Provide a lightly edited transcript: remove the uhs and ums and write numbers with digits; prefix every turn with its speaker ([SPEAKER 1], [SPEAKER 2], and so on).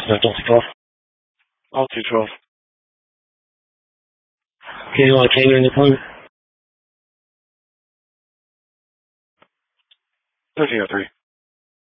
[SPEAKER 1] No, Delta 12.
[SPEAKER 2] All 212.
[SPEAKER 1] Okay, you want to Kanger in the phone?
[SPEAKER 2] 1303.